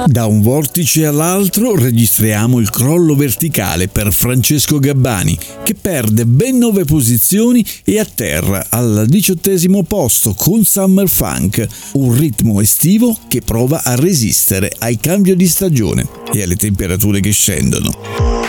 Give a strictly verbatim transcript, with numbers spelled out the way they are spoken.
Da un vortice all'altro registriamo il crollo verticale per Francesco Gabbani, che perde ben nove posizioni e atterra al diciottesimo posto con Summer Funk, un ritmo estivo che prova a resistere ai cambi di stagione e alle temperature che scendono.